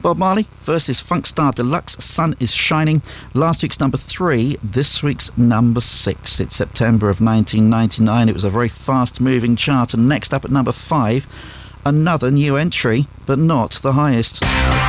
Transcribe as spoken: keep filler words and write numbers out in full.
Bob Marley versus Funkstar Deluxe, Sun is Shining. Last week's number three, this week's number six. It's September of nineteen ninety-nine. It was a very fast-moving chart. And next up at number five, another new entry, but not the highest.